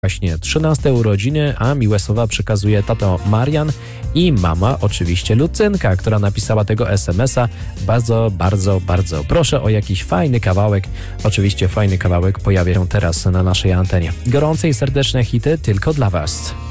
właśnie 13 urodziny, a miłe słowa przekazuje tato Marian i mama oczywiście Lucynka, która napisała tego SMS-a. Bardzo proszę o jakiś fajny kawałek. Oczywiście fajny kawałek pojawia się teraz na naszej antenie. Gorące i serdeczne hity tylko dla Was.